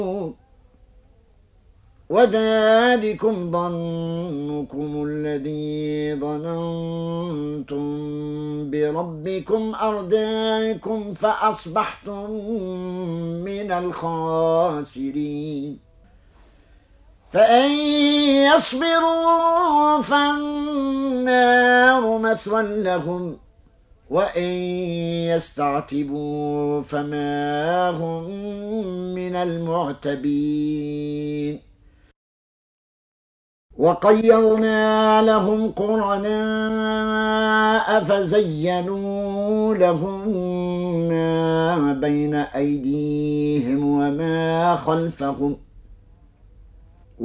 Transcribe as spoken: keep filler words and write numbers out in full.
وذلكم ظنكم الذي ظننتم بربكم أرداكم فأصبحتم من الخاسرين فإن يصبروا فالنار مثوى لهم وإن يستعتبوا فما هم من المعتبين وقيضنا لهم قرناء فزينوا لهم ما بين أيديهم وما خلفهم